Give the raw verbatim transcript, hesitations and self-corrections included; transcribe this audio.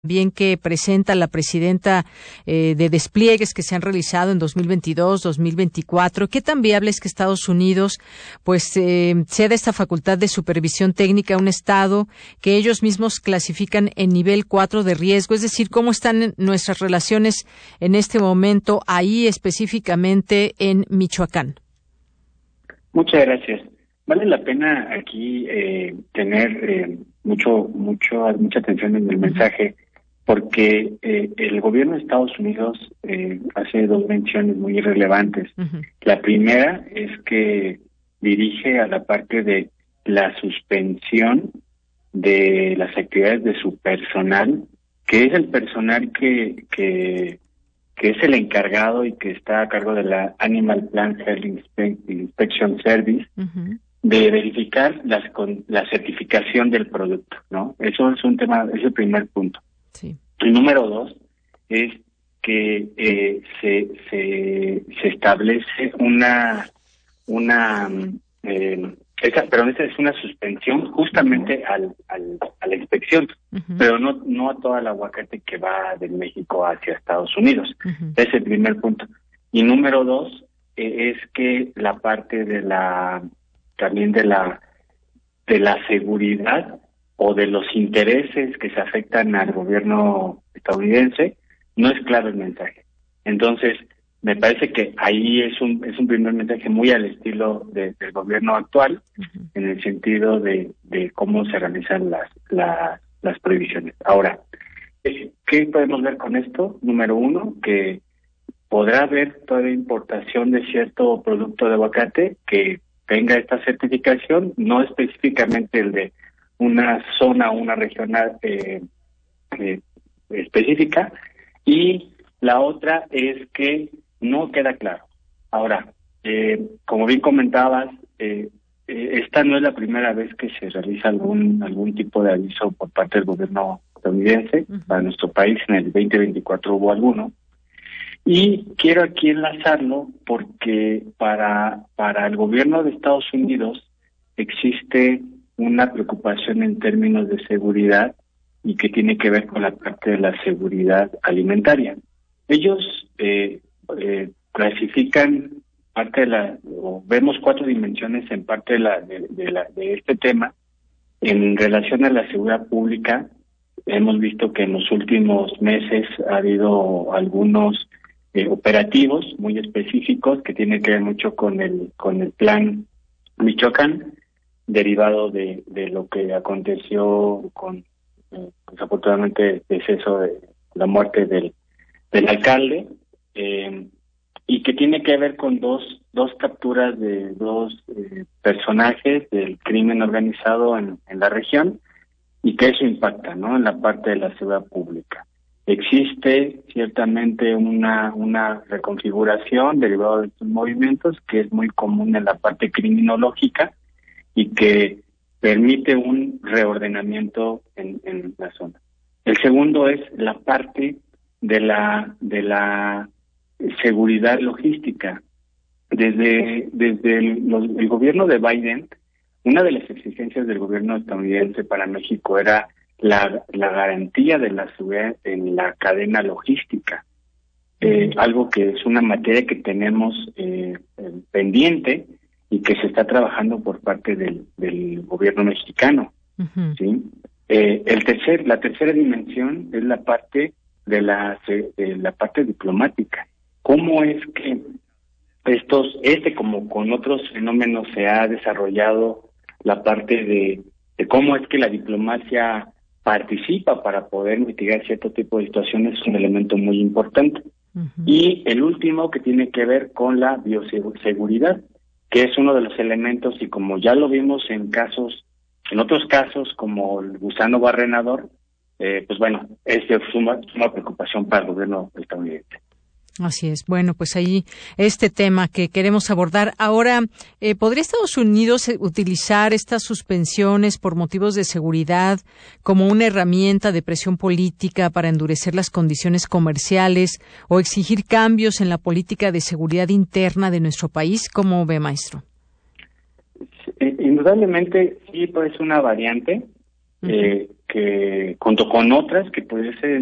Bien que presenta la presidenta eh, de despliegues que se han realizado en dos mil veintidós, dos mil veinticuatro. ¿Qué tan viable es que Estados Unidos pues eh, ceda esta facultad de supervisión técnica a un estado que ellos mismos clasifican en nivel cuatro de riesgo? Es decir, ¿cómo están nuestras relaciones en este momento ahí específicamente en Michoacán? Muchas gracias. Vale la pena aquí eh, tener eh, mucho, mucho, mucha atención en el mensaje, porque eh, el gobierno de Estados Unidos eh, hace dos menciones muy relevantes. Uh-huh. La primera es que dirige a la parte de la suspensión de las actividades de su personal, que es el personal que que que es el encargado y que está a cargo de la Animal Plant Health Inspection Service, uh-huh, de verificar las con la certificación del producto, ¿no? Eso es un tema, es el primer punto. Sí. El número dos es que eh, se, se se establece una una eh, esa, pero esa es una suspensión justamente uh-huh. al, al a la inspección, uh-huh, pero no no a toda el aguacate que va de México hacia Estados Unidos. Uh-huh. Es el primer punto. Y número dos eh, es que la parte de la también de la de la seguridad o de los intereses que se afectan al gobierno estadounidense, no es claro el mensaje. Entonces, me parece que ahí es un es un primer mensaje muy al estilo de, del gobierno actual, uh-huh, en el sentido de, de cómo se realizan las, las las prohibiciones. Ahora, ¿qué podemos ver con esto? Número uno, que podrá haber toda importación de cierto producto de aguacate que tenga esta certificación, no específicamente el de una zona o una región eh, eh, específica, y la otra es que no queda claro. Ahora, eh, como bien comentabas, eh, eh, esta no es la primera vez que se realiza algún algún tipo de aviso por parte del gobierno estadounidense. Uh-huh. Para nuestro país en el veinte veinticuatro hubo alguno. Y quiero aquí enlazarlo porque para para el gobierno de Estados Unidos existe una preocupación en términos de seguridad y que tiene que ver con la parte de la seguridad alimentaria. Ellos eh, eh, clasifican parte de la, o vemos cuatro dimensiones en parte de la de, de la de este tema en relación a la seguridad pública. Hemos visto que en los últimos meses ha habido algunos eh, operativos muy específicos que tienen que ver mucho con el con el plan Michoacán, derivado de, de lo que aconteció con, eh, desafortunadamente, el deceso de la muerte del, del alcalde, eh, y que tiene que ver con dos dos capturas de dos eh, personajes del crimen organizado en, en la región, y que eso impacta, ¿no?, en la parte de la seguridad pública. Existe ciertamente una una reconfiguración derivada de estos movimientos que es muy común en la parte criminológica y que permite un reordenamiento en, en la zona. El segundo es la parte de la de la seguridad logística. Desde desde el, los, el gobierno de Biden, una de las exigencias del gobierno estadounidense para México era la, la garantía de la seguridad en la cadena logística, eh, algo que es una materia que tenemos eh, pendiente y que se está trabajando por parte del, del gobierno mexicano. Uh-huh. ¿Sí? Eh, el tercer, la tercera dimensión es la parte de la de la parte diplomática. ¿Cómo es que estos, este como con otros fenómenos se ha desarrollado la parte de, de cómo es que la diplomacia participa para poder mitigar cierto tipo de situaciones? Es un elemento muy importante. Uh-huh. Y el último, que tiene que ver con la bioseguridad, que es uno de los elementos, y como ya lo vimos en casos, en otros casos como el gusano barrenador, eh, pues bueno, es de suma, suma preocupación para el gobierno estadounidense. Así es. Bueno, pues ahí este tema que queremos abordar. Ahora, eh, ¿podría Estados Unidos utilizar estas suspensiones por motivos de seguridad como una herramienta de presión política para endurecer las condiciones comerciales o exigir cambios en la política de seguridad interna de nuestro país? ¿Cómo ve, maestro? Indudablemente sí, pues es una variante. uh-huh. eh, que junto con otras que puede ser